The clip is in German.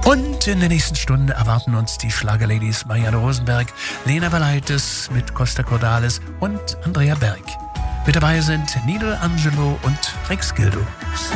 Und in der nächsten Stunde erwarten uns die Schlagerladies Marianne Rosenberg, Lena Valaitis mit Costa Cordalis und Andrea Berg. Mit dabei sind Nino Angelo und Rex Gildo.